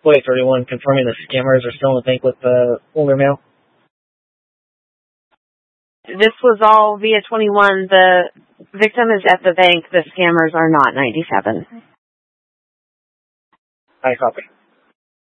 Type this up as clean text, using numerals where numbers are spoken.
Employee 31 confirming the scammers are still in the bank with the older male. This was all via 21. The victim is at the bank. The scammers are not 97. I copy.